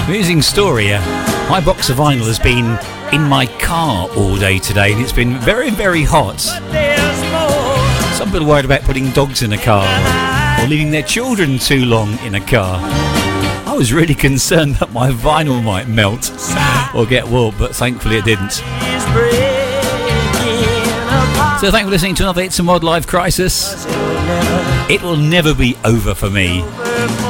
Amusing story. My box of vinyl has been in my car all day today, and it's been very, very hot. Some people are worried about putting dogs in a car or leaving their children too long in a car. I was really concerned that my vinyl might melt or get warped, but thankfully it didn't. So thank you for listening to another It's a Mod Live Crisis. It will never be over for me.